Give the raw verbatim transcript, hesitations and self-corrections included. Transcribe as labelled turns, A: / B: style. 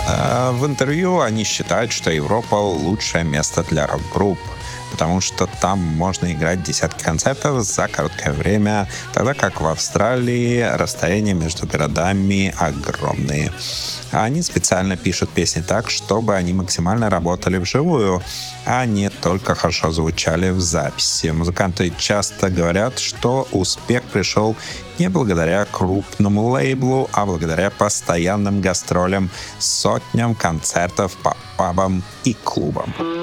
A: А в интервью они считают, что Европа лучшее место для рок-групп, потому что там можно играть десятки концертов за короткое время, тогда как в Австралии расстояния между городами огромные. А они специально пишут песни так, чтобы они максимально работали вживую, а не только хорошо звучали в записи. Музыканты часто говорят, что успех пришел не благодаря крупному лейблу, а благодаря постоянным гастролям, сотням концертов по пабам и клубам.